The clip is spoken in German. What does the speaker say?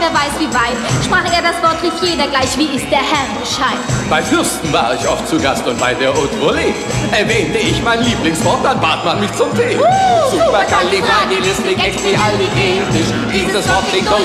wer weiß wie weit. Sprach er das Wort, rief jeder gleich, wie ist der Herr Bescheid. Bei Fürsten war ich oft zu Gast und bei der Haute Volée erwähnte ich mein Lieblingswort, dann bat man mich zum Tee. Supercalifragilisticexpialidocious. Dieses Wort klingt